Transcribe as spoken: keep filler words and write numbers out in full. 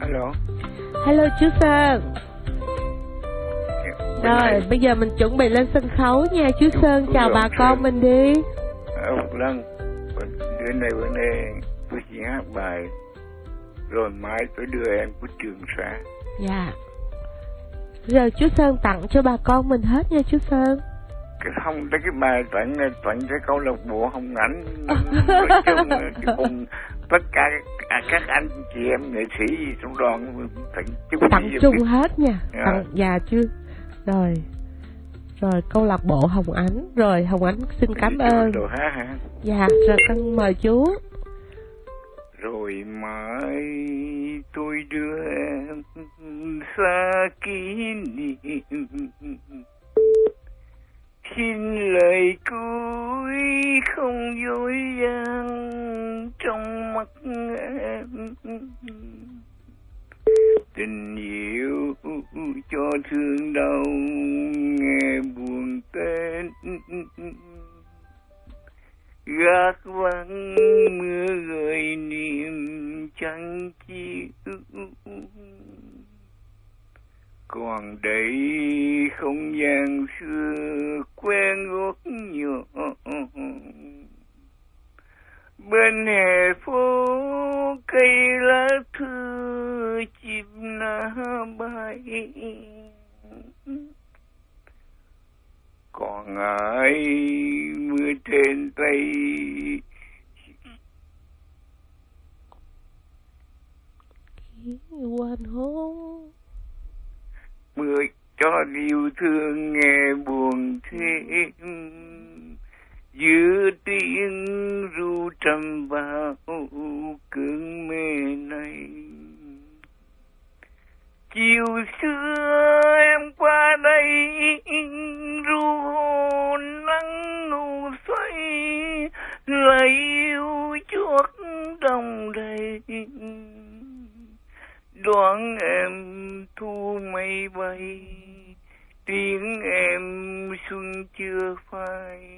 Alo. Hello chú Sơn. Rồi, bây giờ mình chuẩn bị lên sân khấu nha chú Sơn, chào bà con mình đi. Một lần, bữa nay bữa nay tôi chỉ hát bài, rồi mai tôi đưa em của Trường Sa. Dạ. Rồi chú Sơn tặng cho bà con mình hết nha chú Sơn. Cái không, cái bài tặng tặng cái câu lạc bộ Hồng Ảnh, nói chung cùng tất cả các, các anh chị em nghệ sĩ gì trong đoàn tặng chung, tặng chung hết nha. Yeah. Tặng dạ chứ. Rồi. Rồi câu lạc bộ Hồng Ánh. Rồi Hồng Ánh xin cảm ơn. Đồ hát hả? Dạ, rồi con mời chú. Rồi mai tôi đưa em xa kỷ niệm, xin lời cuối không dối gian trong mắt em. Tình yêu cho thương đau nghe buồn tên, gác vắng mưa gợi niềm chẳng chịu. Còn đây không gian xưa quen gót nhỏ, bên hè phố cây lá thư chim lá bay. Còn ai mưa trên tay quên hôn, mưa cho yêu thương nghe buồn thêm, giữa tiếng ru trầm vào cơn mê này. Chiều xưa em qua đây ru hồn nắng ngủ xoay, lời yêu chuốt đông đầy. Đoán em thu mây bay, tiếng em xuân chưa phai.